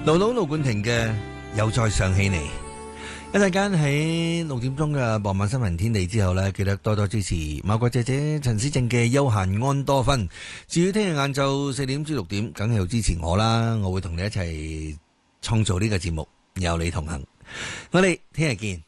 盧盧盧冠廷嘅又再想起你。一陣間喺6點鐘嘅傍晚新聞天地之後呢，記得多多支持某個姐姐陳思正嘅休閒安多芬。至於聽日晏晝4點至6點，梗係要支持我啦，我會同你一齊創造呢個節目，有你同行。我哋聽日見。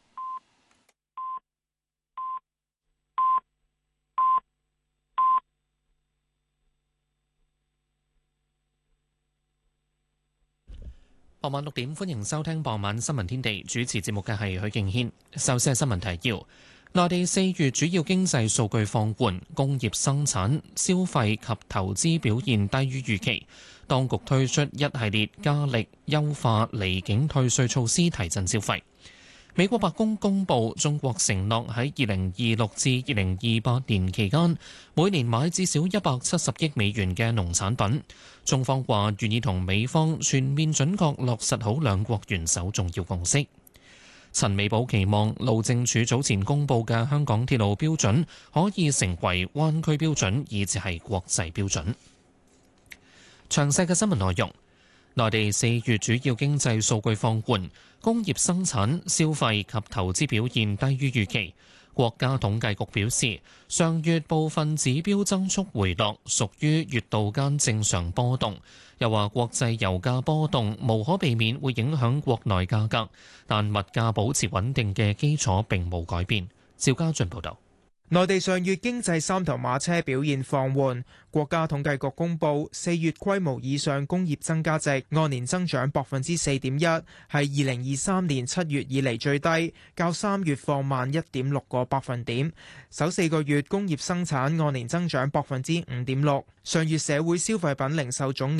傍晚6點，歡迎收聽傍晚新聞天地。主持節目嘅係許敬軒。首先係新聞提要：內地4月主要經濟數據放緩，工業生產、消費及投資表現低於預期。當局推出一系列加力優化離境退稅措施，提振消費。美國白宮公佈，中國承諾喺2026至2028年期間，每年買至少170億美元嘅農產品。中方話願意同美方全面準確落實好兩國元首重要共識。陳美寶期望路政署早前公佈嘅香港鐵路標準可以成為灣區標準，以至係國際標準。詳細嘅新聞內容。內地4月主要經濟數據放緩，工業生產、消費及投資表現低於預期。國家統計局表示，上月部分指標增速回落，屬於月度間正常波動。又話國際油價波動無可避免會影響國內價格，但物價保持穩定嘅基礎並冇改變。趙家俊報導。 內地上月經濟三頭馬車表現放緩，國家統計局公佈4月規模以上工業增加值按年增長4.1%，係2023年7月以嚟最低，較3月放慢1.6個百分點。首4個月工業生產按年增長5.6%。上月社會消費品零售總